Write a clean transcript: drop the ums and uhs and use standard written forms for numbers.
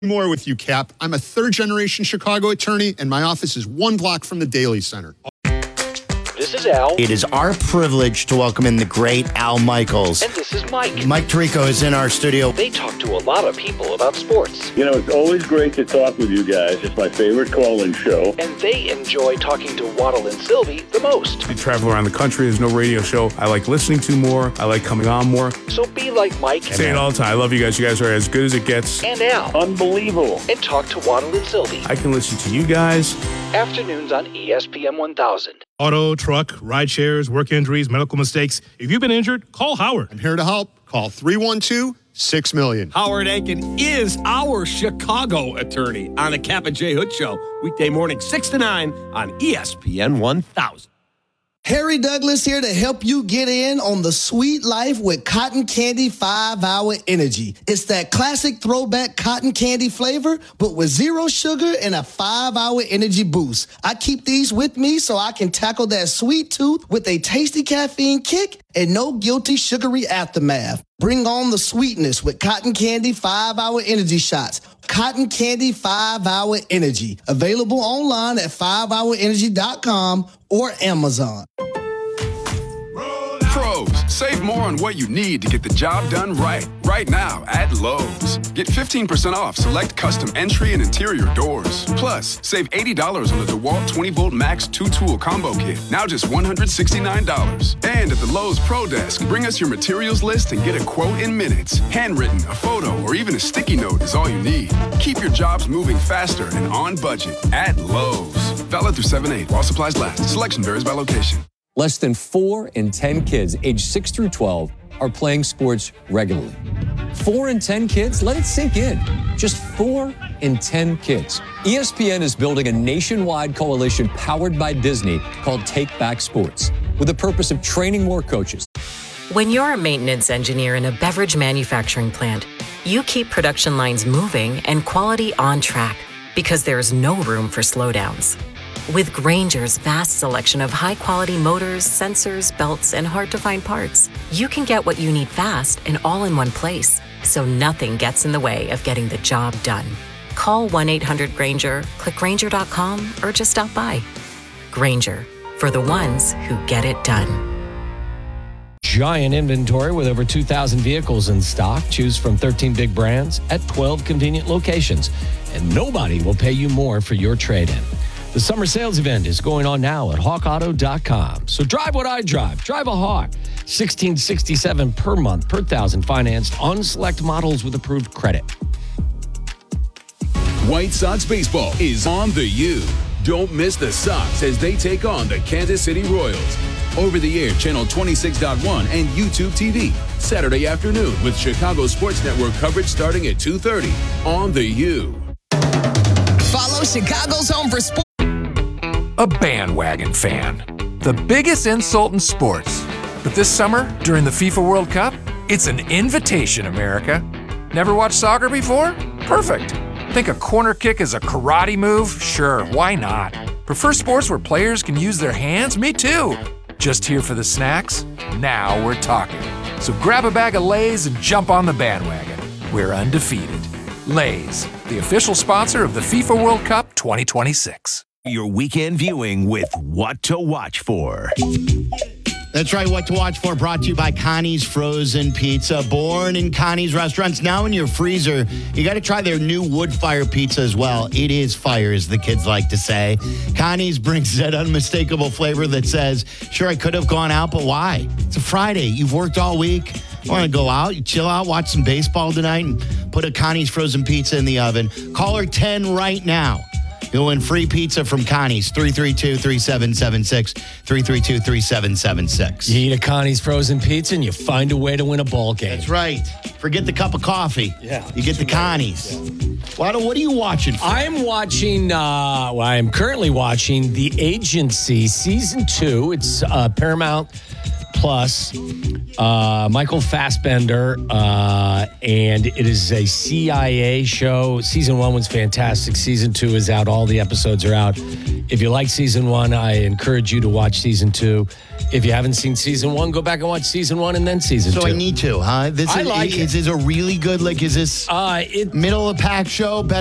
More with you, Cap. I'm a third-generation Chicago attorney, and my office is 1 block from the Daily Center. This is Al. It is our privilege to welcome in the great Al Michaels. And this is Mike. Mike Tirico is in our studio. They talk to a lot of people about sports. You know, it's always great to talk with you guys. It's my favorite call-in show. And they enjoy talking to Waddle and Sylvie the most. I travel around the country. There's no radio show I like listening to more. I like coming on more. So be like Mike. Say it all the time. I love you guys. You guys are as good as it gets. And Al. Unbelievable. And talk to Waddle and Sylvie. I can listen to you guys. Afternoons on ESPN 1000. Auto, truck, ride shares, work injuries, medical mistakes. If you've been injured, call Howard. I'm here to help. Call 312-6-million. Howard Aiken is our Chicago attorney on the Cap and J Hood Show. Weekday morning, 6 to 9 on ESPN 1000. Harry Douglas here to help you get in on the sweet life with Cotton Candy 5-Hour Energy. It's that classic throwback cotton candy flavor, but with 0 sugar and a 5-hour energy boost. I keep these with me so I can tackle that sweet tooth with a tasty caffeine kick and no guilty sugary aftermath. Bring on the sweetness with Cotton Candy 5-Hour Energy Shots. Cotton Candy 5-Hour Energy. Available online at 5hourenergy.com or Amazon. Pros, save more on what you need to get the job done right now at Lowe's. Get 15% off select custom entry and interior doors. Plus, save $80 on the DeWalt 20-volt Max 2-tool combo kit. Now just $169. And at the Lowe's Pro Desk, bring us your materials list and get a quote in minutes. Handwritten, a photo, or even a sticky note is all you need. Keep your jobs moving faster and on budget at Lowe's. Valid through 7/8 while supplies last. Selection varies by location. Less than 4 in 10 kids aged 6 through 12 are playing sports regularly. 4 in 10 kids? Let it sink in. Just 4 in 10 kids. ESPN is building a nationwide coalition powered by Disney called Take Back Sports, with the purpose of training more coaches. When you're a maintenance engineer in a beverage manufacturing plant, you keep production lines moving and quality on track because there's no room for slowdowns. With Grainger's vast selection of high-quality motors, sensors, belts, and hard-to-find parts, you can get what you need fast and all in one place, so nothing gets in the way of getting the job done. Call 1-800-GRAINGER, click Grainger.com, or just stop by. Grainger, for the ones who get it done. Giant inventory with over 2,000 vehicles in stock. Choose from 13 big brands at 12 convenient locations, and nobody will pay you more for your trade-in. The summer sales event is going on now at hawkauto.com. So drive what I drive. Drive a Hawk. $1,667 per month per thousand financed on select models with approved credit. White Sox baseball is on the U. Don't miss the Sox as they take on the Kansas City Royals. Over the air, channel 26.1 and YouTube TV. Saturday afternoon with Chicago Sports Network coverage starting at 2:30 on the U. Follow Chicago's Home for Sports. A bandwagon fan. The biggest insult in sports. But this summer, during the FIFA World Cup, it's an invitation, America. Never watched soccer before? Perfect. Think a corner kick is a karate move? Sure, why not? Prefer sports where players can use their hands? Me too. Just here for the snacks? Now we're talking. So grab a bag of Lay's and jump on the bandwagon. We're undefeated. Lay's, the official sponsor of the FIFA World Cup 2026. Your weekend viewing with What to Watch For. That's right, What to Watch For, brought to you by Connie's Frozen Pizza. Born in Connie's restaurants, now in your freezer. You got to try their new wood fire pizza as well. It is fire, as the kids like to say. Connie's brings that unmistakable flavor that says, sure, I could have gone out, but why? It's a Friday. You've worked all week. You want to go out, you chill out, watch some baseball tonight, and put a Connie's Frozen Pizza in the oven. Call her 10 right now. You'll win free pizza from Connie's, 332-3776, 332-3776. You eat a Connie's Frozen Pizza and you find a way to win a ball game. That's right. Forget the cup of coffee. Yeah. You get the Connie's. Yeah. What are you watching for? I'm watching, I am currently watching The Agency Season 2. It's Paramount Plus. Michael Fassbender, and it is a CIA show. Season 1 was fantastic. Season 2 is out. All the episodes are out. If you like Season 1, I encourage you to watch Season 2. If you haven't seen Season 1, go back and watch Season 1 and then Season 2. So I need to, huh? I like it. Is this a really good, is this middle of the pack show? Better